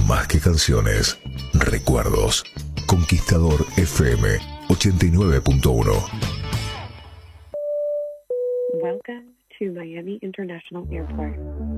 Más que canciones, recuerdos. Conquistador FM 89.1. Welcome to Miami International Airport.